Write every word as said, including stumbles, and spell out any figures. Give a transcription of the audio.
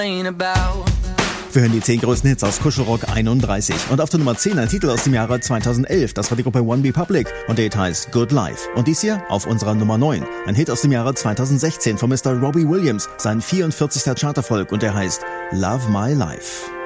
Wir hören die zehn größten Hits aus Kuschelrock einunddreißig. Und auf der Nummer zehn ein Titel aus dem Jahre zweitausendelf. Das war die Gruppe One Republic und der Hit heißt Good Life. Und dies hier auf unserer Nummer neun. Ein Hit aus dem Jahre zweitausendsechzehn von Mister Robbie Williams. Sein vierundvierzigster Charterfolg und der heißt Love My Life.